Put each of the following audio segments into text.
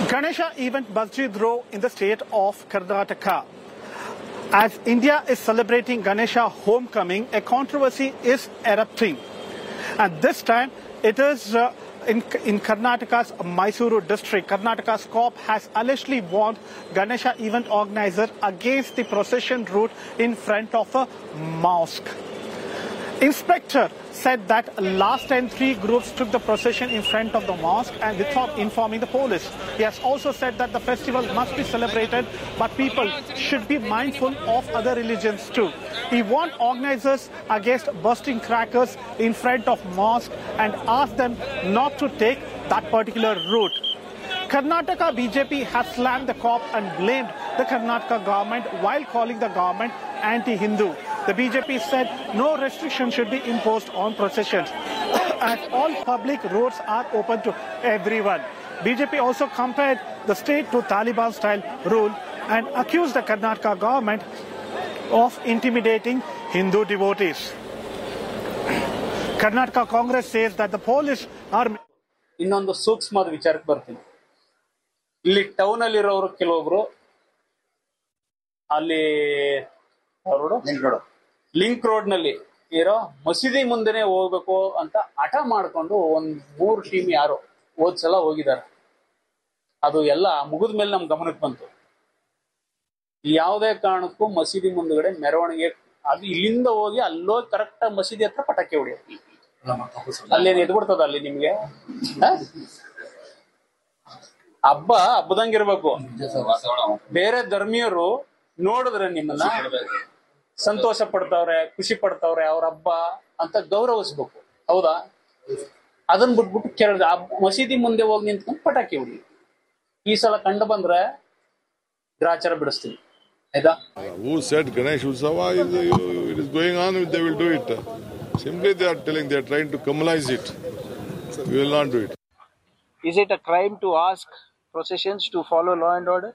Ganesha event Bajidro in the state of Karnataka. As India is celebrating Ganesha homecoming, a controversy is erupting. And this time it is in Karnataka's Mysuru district. Karnataka's COP has allegedly warned Ganesha event organizer against the procession route in front of a mosque. Inspector said that last time 3 groups took the procession in front of the mosque and without informing the police. He has also said that the festival must be celebrated, but people should be mindful of other religions too. He warned organizers against bursting crackers in front of mosque and asked them not to take that particular route. Karnataka BJP has slammed the COP and blamed the Karnataka government while calling the government anti-Hindu. The BJP said no restriction should be imposed on processions as all public roads are open to everyone. BJP also compared the state to Taliban-style rule and accused the Karnataka government of intimidating Hindu devotees. Karnataka Congress says that the police are... ಇನ್ನೊಂದು ಸೂಕ್ಷ್ಮದ ವಿಚಾರಕ್ಕೆ ಬರ್ತೀನಿ. ಇಲ್ಲಿ town ಅಲ್ಲಿ ಇರೋರು ಕೆಲವೊಬ್ರು ಅಲ್ಲಿ link road ನಲ್ಲಿ ಇರೋ ಮಸೀದಿ ಮುಂದೆನೆ ಹೋಗ್ಬೇಕು ಅಂತ ಹಠ ಮಾಡ್ಕೊಂಡು ಒಂದ್ 3 ಟೀಮ್ ಯಾರು ಹೋದ್ಸಲ ಹೋಗಿದ್ದಾರೆ. ಅದು ಎಲ್ಲ ಮುಗಿದ ಮೇಲೆ ನಮ್ ಗಮನಕ್ಕೆ ಬಂತು. ಯಾವುದೇ ಕಾರಣಕ್ಕೂ ಮಸೀದಿ ಮುಂದ್ಗಡೆ ಮೆರವಣಿಗೆ ಅದು ಇಲ್ಲಿಂದ ಹೋಗಿ ಅಲ್ಲೋಗಿ ಕರೆಕ್ಟ್ ಮಸೀದಿ ಹತ್ರ ಪಟಾಕಿ ಹೊಡಿಯೋದು. ಅಲ್ಲೇನು ಎದ್ಬಿಡ್ತದ ಅಲ್ಲಿ ನಿಮ್ಗೆ? ಹಬ್ಬದಂಗಿರ್ಬೇಕು. ಬೇರೆ ಧರ್ಮೀಯರು ನೋಡಿದ್ರೆ ನಿಮ್ಮನ್ನ ಸಂತೋಷ ಪಡ್ತಾವ್ರೆ, ಖುಷಿ ಪಡ್ತಾವ್ರೆ, ಅವ್ರ ಹಬ್ಬ ಅಂತ ಗೌರವಿಸ್ಬೇಕು. ಹೌದಾ? ಅದನ್ನ ಬಿಟ್ಬಿಟ್ಟು ಕೇಳಿದ್ರೆ ಮಸೀದಿ ಮುಂದೆ ಹೋಗಿ ನಿಂತ್ಕೊಂಡು ಪಟಾಕಿ ಹೊಡಿ. ಈ ಸಲ ಕಂಡು ಬಂದ್ರೆ ಗ್ರಾಚಾರ ಬಿಡಿಸ್ತೀನಿ. ಆಯ್ತಾ? Who said Ganesh Utsava it is going on, they will do it. Simply they are telling, they are trying to communalize it. We will not do it. Is it a crime to ask processions to follow law and order?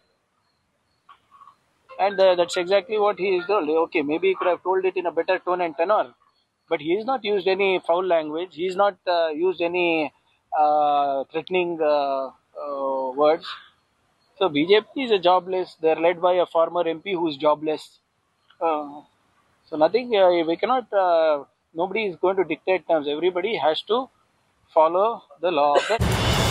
And that's exactly what he is told. Okay, maybe he could have told it in a better tone and tenor, but he has not used any foul language. He has not used any threatening words. So BJP is a jobless. They are led by a former MP who is jobless. So nothing. We cannot. Nobody is going to dictate terms. Everybody has to follow the law of the.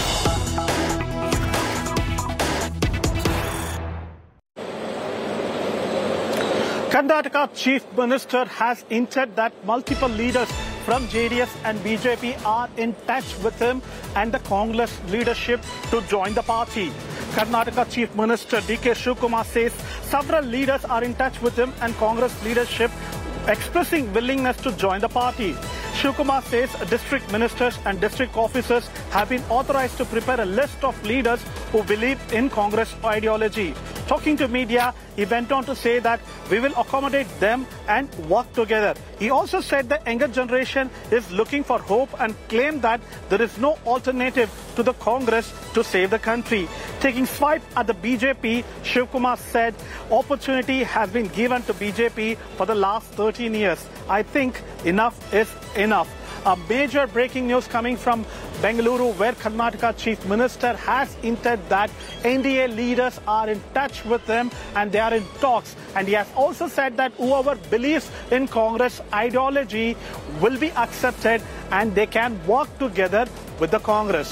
Karnataka Chief Minister has hinted that multiple leaders from JDS and BJP are in touch with him and the Congress leadership to join the party. Karnataka Chief Minister D.K. Shivakumar says several leaders are in touch with him and Congress leadership expressing willingness to join the party. Shivakumar says district ministers and district officers have been authorized to prepare a list of leaders who believe in Congress ideology. Talking to media, he went on to say that we will accommodate them and work together. He also said the younger generation is looking for hope and claimed that there is no alternative to the Congress to save the country. Taking swipe at the BJP, Shivakumar said opportunity has been given to BJP for the last 13 years. I think enough is enough. A major breaking news coming from Bengaluru, where Karnataka Chief Minister has hinted that NDA leaders are in touch with them and they are in talks. And he has also said that whoever believes in Congress ideology will be accepted and they can work together with the Congress.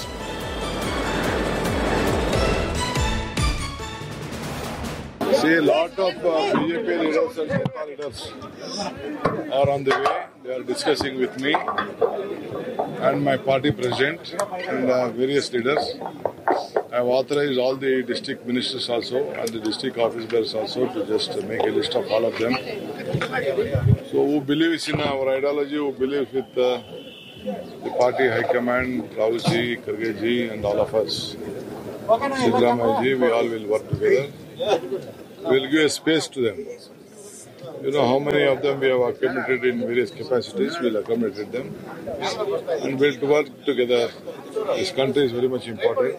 See, a lot of BJP leaders and Jnana leaders are on the way. They are discussing with me and my party president and various leaders. I have authorized all the district ministers also and the district officers also to just make a list of all of them. So who believes in our ideology, who believes with the party high command, Rahul ji, Kharge ji and all of us, Siddaramaiah ji, we all will work together. We will give a space to them. You know how many of them we have accommodated in various capacities. We will accommodate them and we will work together. This country is very much important.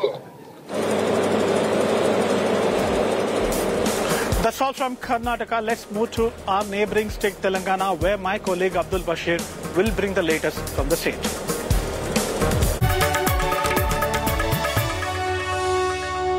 That's all from Karnataka. Let's move to our neighboring state Telangana, where my colleague Abdul Bashir will bring the latest from the state.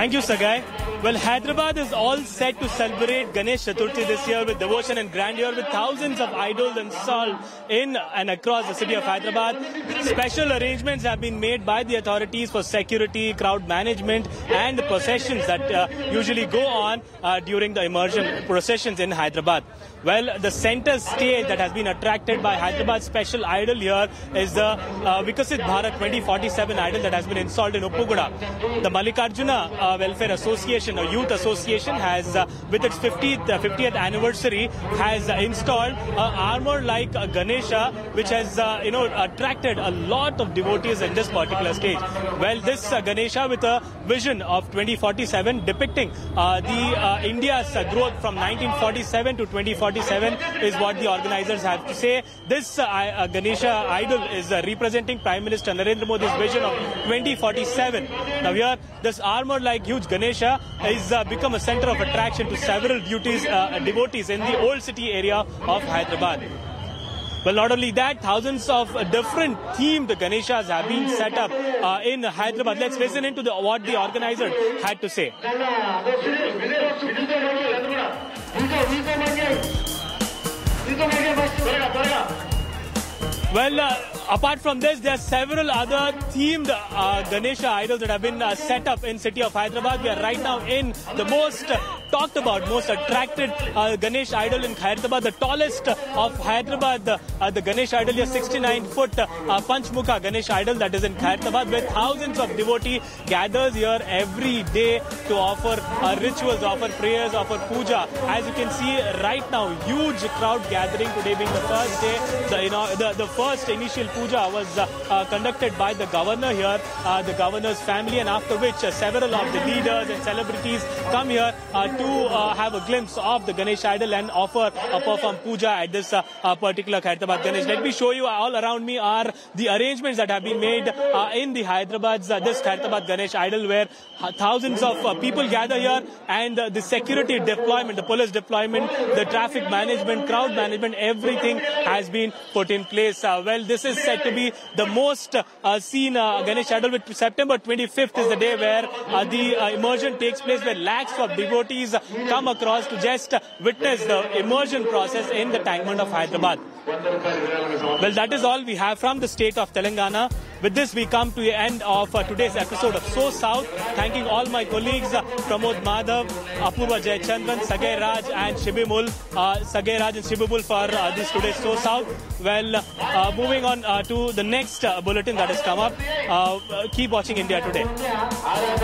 Thank you, Sagai. Well, Hyderabad is all set to celebrate Ganesh Chaturthi this year with devotion and grandeur, with thousands of idols installed in and across the city of Hyderabad. Special arrangements have been made by the authorities for security, crowd management, and the processions that usually go on during the immersion processions in Hyderabad. Well, the center stage that has been attracted by Hyderabad's special idol here is the Vikasit Bharat 2047 idol that has been installed in Uppuguda. The Mallikarjuna Welfare Association, or Youth Association, has, with its 50th anniversary, has installed an armor like Ganesha, which has, attracted a lot of devotees in this particular stage. Well, this Ganesha with a vision of 2047 depicting the India's growth from 1947 to 2047 is what the organizers have to say. This Ganesha idol is representing Prime Minister Narendra Modi's vision of 2047. Now here, this armor-like huge Ganesha is become a center of attraction to several devotees in the old city area of Hyderabad. Well, not only that, thousands of different themed Ganeshas have been set up in Hyderabad. Let's listen into what the organizers had to say. Well, apart from this, there are several other themed Ganesha idols that have been set up in city of Hyderabad. We are right now in the most talked about, most attracted Ganesh idol in Hyderabad, the tallest of Hyderabad. The Ganesh idol is 69-foot Panchmukha Ganesh idol that is in Hyderabad, where thousands of devotees gathers here every day to offer rituals, offer prayers, offer puja. As you can see right now, huge crowd gathering today being the first day. The first initial puja was conducted by the governor here, the governor's family, and after which several of the leaders and celebrities come here to have a glimpse of the Ganesh idol and offer a perform puja at this particular Hyderabad Ganesh. Let me show you, all around me are the arrangements that have been made in the Hyderabad's this Hyderabad Ganesh idol, where thousands of people gather here, and the security deployment, the police deployment, the traffic management, crowd management, everything has been put in place. Well, this is said to be the most seen Ganesh idol. With September 25th is the day where the immersion takes place, where lakhs of devotees come across to just witness the immersion process in the Tangmand of Hyderabad. Well, that is all we have from the state of Telangana. With this, we come to the end of today's episode of So South. Thanking all my colleagues, Pramod Madhav, Apurva Jayachandran, Sagai Raj and Shibimul, for this today's So South. Well, moving on to the next bulletin that has come up. Keep watching India Today.